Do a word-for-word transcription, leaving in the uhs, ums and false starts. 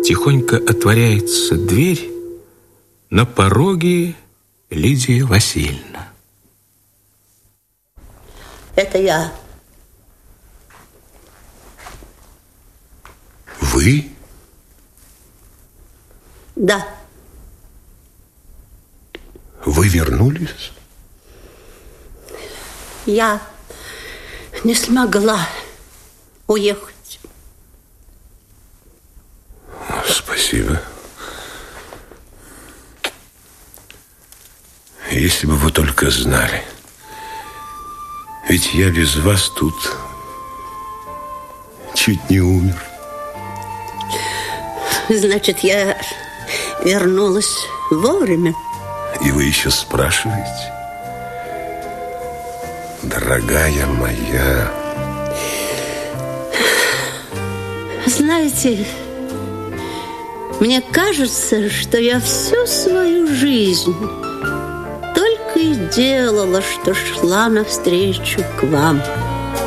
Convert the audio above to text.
Тихонько отворяется дверь. На пороге Лидия Васильевна. Это я. Вы? Да. Вы вернулись? Я не смогла уехать. Спасибо. Если бы вы только знали. Ведь я без вас тут чуть не умер. Значит, я вернулась вовремя. И вы еще спрашиваете? Дорогая моя. Знаете, мне кажется, что я всю свою жизнь только и делала, что шла навстречу к вам.